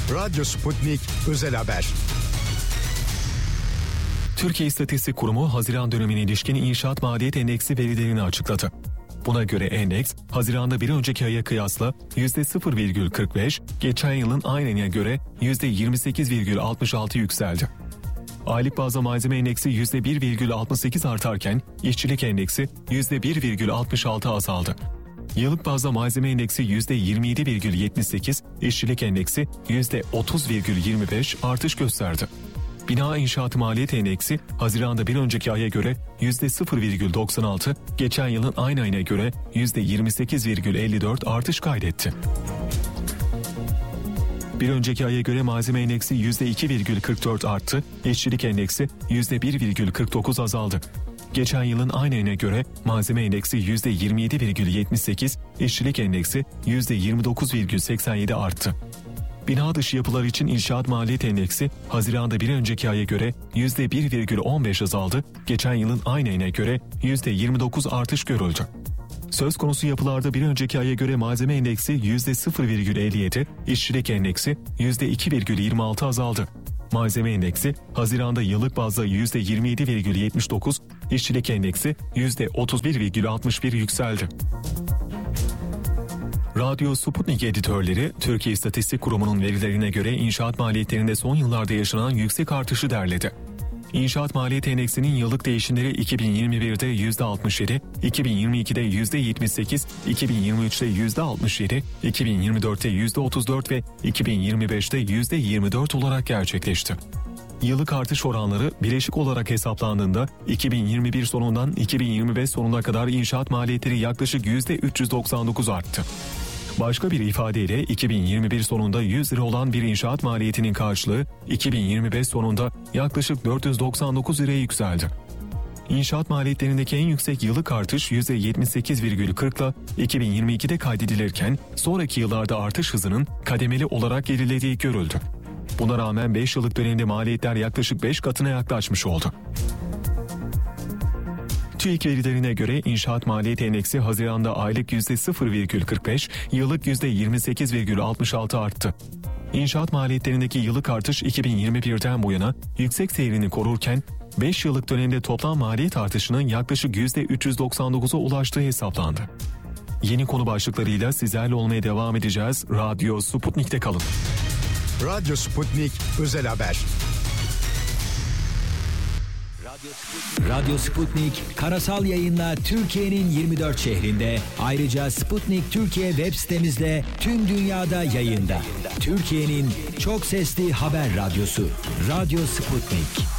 Radyo Sputnik Özel Haber. Türkiye İstatistik Kurumu Haziran dönemine ilişkin inşaat maliyet endeksi verilerini açıkladı. Buna göre endeks, Haziran'da bir önceki aya kıyasla %0,45, geçen yılın aynı ayına göre %28,66 yükseldi. Aylık bazda malzeme endeksi %1,68 artarken, işçilik endeksi %1,66 azaldı. Yıllık bazda malzeme endeksi %27,78, işçilik endeksi %30,25 artış gösterdi. Bina inşaatı maliyet endeksi Haziran'da bir önceki aya göre %0,96, geçen yılın aynı ayına göre %28,54 artış kaydetti. Bir önceki aya göre malzeme endeksi %2,44 arttı, işçilik endeksi %1,49 azaldı. Geçen yılın aynı ayına göre malzeme endeksi %27,78, işçilik endeksi %29,87 arttı. Bina dışı yapılar için inşaat maliyet endeksi Haziran'da bir önceki aya göre %1,15 azaldı, geçen yılın aynı ayına göre %29 artış görüldü. Söz konusu yapılarda bir önceki aya göre malzeme endeksi %0,57, işçilik endeksi %2,26 azaldı. Malzeme endeksi Haziran'da yıllık bazda %27,79, işçilik endeksi %31,61 yükseldi. Radyo Sputnik editörleri, Türkiye İstatistik Kurumu'nun verilerine göre inşaat maliyetlerinde son yıllarda yaşanan yüksek artışı derledi. İnşaat maliyet endeksinin yıllık değişimleri 2021'de %67, 2022'de %78, 2023'te %67, 2024'te %34 ve 2025'te %24 olarak gerçekleşti. Yıllık artış oranları bileşik olarak hesaplandığında 2021 sonundan 2025 sonuna kadar inşaat maliyetleri yaklaşık %399 arttı. Başka bir ifadeyle 2021 sonunda 100 lira olan bir inşaat maliyetinin karşılığı 2025 sonunda yaklaşık 499 liraya yükseldi. İnşaat maliyetlerindeki en yüksek yıllık artış %78,40'la 2022'de kaydedilirken sonraki yıllarda artış hızının kademeli olarak gerilediği görüldü. Buna rağmen 5 yıllık dönemde maliyetler yaklaşık 5 katına yaklaşmış oldu. TÜİK verilerine göre inşaat maliyet endeksi Haziran'da aylık %0,45, yıllık %28,66 arttı. İnşaat maliyetlerindeki yıllık artış 2021'den bu yana yüksek seyrini korurken 5 yıllık dönemde toplam maliyet artışının yaklaşık %399'a ulaştığı hesaplandı. Yeni konu başlıklarıyla sizlerle olmaya devam edeceğiz. Radyo Sputnik'te kalın. Radyo Sputnik Özel Haber. Radyo Sputnik karasal yayınla Türkiye'nin 24 şehrinde, ayrıca Sputnik Türkiye web sitemizde tüm dünyada yayında. Türkiye'nin çok sesli haber radyosu Radyo Sputnik.